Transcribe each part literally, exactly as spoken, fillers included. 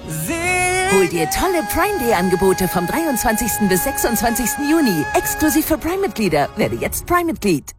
Hol dir tolle Prime Day Angebote vom dreiundzwanzigsten bis sechsundzwanzigsten Juni. Exklusiv für Prime-Mitglieder. Werde jetzt Prime-Mitglied.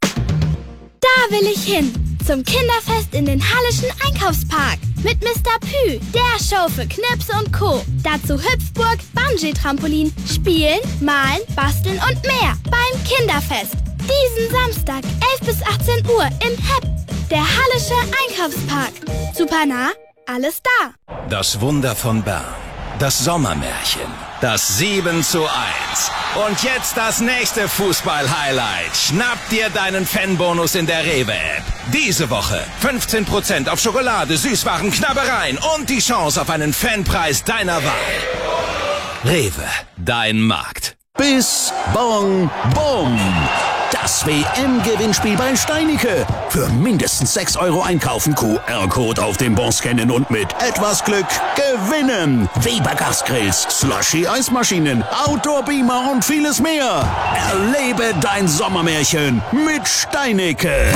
Da will ich hin. Zum Kinderfest in den Hallischen Einkaufspark. Mit Mister Pü, der Show für Knirps und Co. Dazu Hüpfburg, Bungee-Trampolin, Spielen, Malen, Basteln und mehr. Beim Kinderfest. Diesen Samstag, elf bis achtzehn Uhr im H E P. Der Hallische Einkaufspark. Super nah, alles da. Das Wunder von Bern. Das Sommermärchen. Das sieben zu eins. Und jetzt das nächste Fußball-Highlight. Schnapp dir deinen Fanbonus in der Rewe-App. Diese Woche fünfzehn Prozent auf Schokolade, Süßwaren, Knabbereien und die Chance auf einen Fanpreis deiner Wahl. Rewe, dein Markt. Bis Bon Bom. Das W M-Gewinnspiel bei Steinicke. Für mindestens sechs Euro einkaufen, Q R-Code auf dem Bon scannen und mit etwas Glück gewinnen. Weber Gasgrills, Slushy-Eismaschinen, Outdoor-Beamer und vieles mehr. Erlebe dein Sommermärchen mit Steinicke.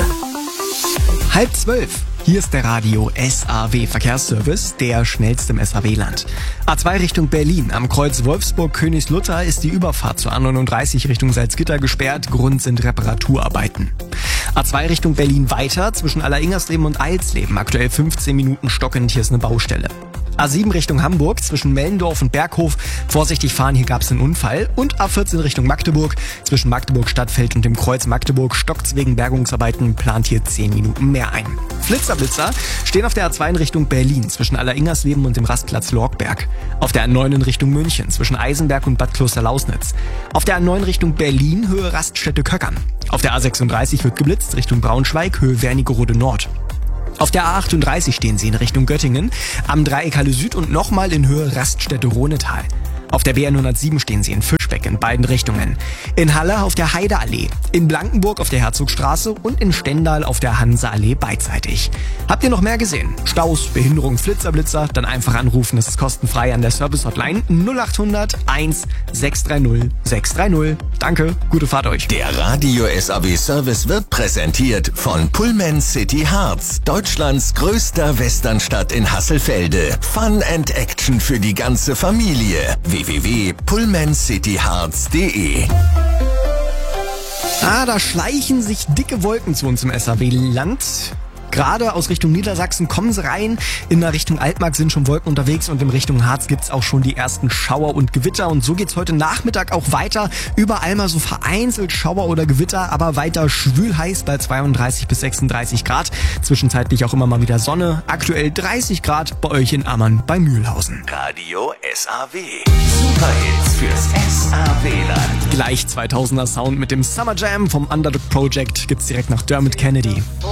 Halb zwölf. Hier ist der Radio S A W Verkehrsservice, der schnellste im S A W-Land. A zwei Richtung Berlin. Am Kreuz Wolfsburg-Königslutter ist die Überfahrt zur A neununddreißig Richtung Salzgitter gesperrt. Grund sind Reparaturarbeiten. A zwei Richtung Berlin weiter. Zwischen Alleringers-Leben und Eilsleben. Aktuell fünfzehn Minuten stockend. Hier ist eine Baustelle. A sieben Richtung Hamburg, zwischen Mellendorf und Berghof. Vorsichtig fahren, hier gab es einen Unfall. Und A vierzehn Richtung Magdeburg, zwischen Magdeburg-Stadtfeld und dem Kreuz Magdeburg. Stockt's wegen Bergungsarbeiten, plant hier zehn Minuten mehr ein. Blitzerblitzer stehen auf der A zwei in Richtung Berlin, zwischen Alleringersleben und dem Rastplatz Lorgberg. Auf der A neun in Richtung München, zwischen Eisenberg und Bad Klosterlausnitz. Auf der A neun Richtung Berlin, Höhe Raststätte Köckern. Auf der A sechsunddreißig wird geblitzt, Richtung Braunschweig, Höhe Wernigerode Nord. Auf der A achtunddreißig stehen sie in Richtung Göttingen, am Dreieck Halle Süd und nochmal in Höhe Raststätte Rhonetal. Auf der B hundertsieben stehen sie in Fischbeck in beiden Richtungen. In Halle auf der Heideallee, in Blankenburg auf der Herzogstraße und in Stendal auf der Hanseallee beidseitig. Habt ihr noch mehr gesehen? Staus, Behinderung, Flitzerblitzer? Dann einfach anrufen, das ist kostenfrei an der Service-Hotline null achthundert eins sechs drei null sechs drei null. Danke, gute Fahrt euch. Der Radio S A W Service wird präsentiert von Pullman City Harz, Deutschlands größter Westernstadt in Hasselfelde. Fun and Action für die ganze Familie. w w w punkt pullman city harz punkt de. Ah, da schleichen sich dicke Wolken zu uns im S A W-Land. Gerade aus Richtung Niedersachsen kommen sie rein. In der Richtung Altmark sind schon Wolken unterwegs und in Richtung Harz gibt's auch schon die ersten Schauer und Gewitter. Und so geht's heute Nachmittag auch weiter. Überall mal so vereinzelt Schauer oder Gewitter, aber weiter schwül heiß bei zweiunddreißig bis sechsunddreißig Grad. Zwischenzeitlich auch immer mal wieder Sonne. Aktuell dreißig Grad bei euch in Ammann bei Mühlhausen. Radio S A W. Superhits fürs S A W-Land. Gleich zweitausender Sound mit dem Summer Jam vom Underdog Project gibt's direkt nach Dermot Kennedy.